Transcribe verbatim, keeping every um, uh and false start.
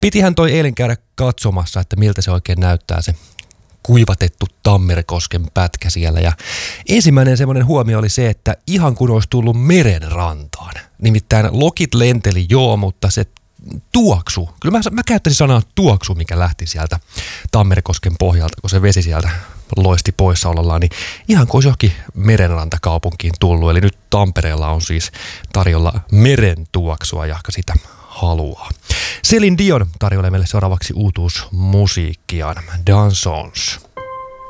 Pitihän toi eilen käydä katsomassa, että miltä se oikein näyttää se kuivatettu Tammerkosken pätkä siellä. Ja ensimmäinen semmoinen huomio oli se, että ihan kun olisi tullut meren rantaan. Nimittäin lokit lenteli joo, mutta se tuoksu, kyllä mä, mä käyttäisin sanaa tuoksu, mikä lähti sieltä Tammerkosken pohjalta, kun se vesi sieltä loisti poissaolollaan, niin ihan kuin olisi johonkin merenrantakaupunkiin tullut. Eli nyt Tampereella on siis tarjolla meren tuoksua, jahka sitä haluaa. Céline Dion tarjoilee meille seuraavaksi uutuusmusiikkiaan, Dansons.